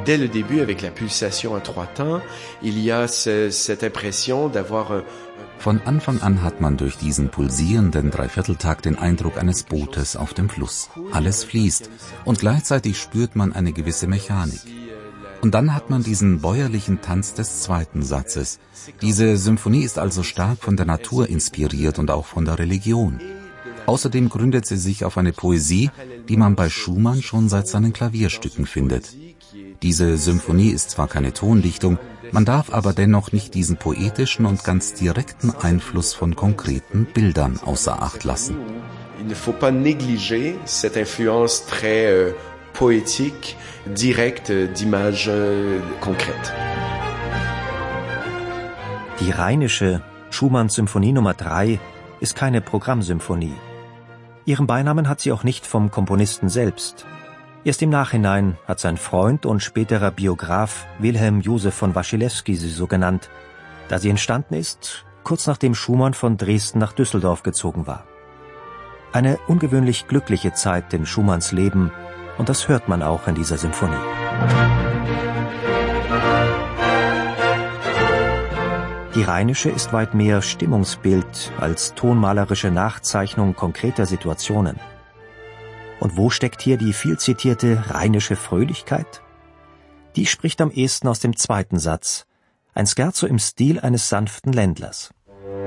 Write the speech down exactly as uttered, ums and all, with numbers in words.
dès le début, avec la pulsation à trois temps, il y a ce, cette impression d'avoir... Von Anfang an hat man durch diesen pulsierenden Dreivierteltakt den Eindruck eines Bootes auf dem Fluss. Alles fließt und gleichzeitig spürt man eine gewisse Mechanik. Und dann hat man diesen bäuerlichen Tanz des zweiten Satzes. Diese Symphonie ist also stark von der Natur inspiriert und auch von der Religion. Außerdem gründet sie sich auf eine Poesie, die man bei Schumann schon seit seinen Klavierstücken findet. Diese Symphonie ist zwar keine Tondichtung, man darf aber dennoch nicht diesen poetischen und ganz direkten Einfluss von konkreten Bildern außer Acht lassen. Il ne faut pas négliger cette influence très euh, poétique, directe d'images euh, concrètes. Die Rheinische, Schumanns Symphonie Nummer drei, ist keine Programmsymphonie. Ihren Beinamen hat sie auch nicht vom Komponisten selbst. Erst im Nachhinein hat sein Freund und späterer Biograf Wilhelm Joseph von Wasilewski sie so genannt, da sie entstanden ist, kurz nachdem Schumann von Dresden nach Düsseldorf gezogen war. Eine ungewöhnlich glückliche Zeit in Schumanns Leben, und das hört man auch in dieser Symphonie. Die Rheinische ist weit mehr Stimmungsbild als tonmalerische Nachzeichnung konkreter Situationen. Und wo steckt hier die viel zitierte rheinische Fröhlichkeit? Die spricht am ehesten aus dem zweiten Satz, ein Scherzo im Stil eines sanften Ländlers.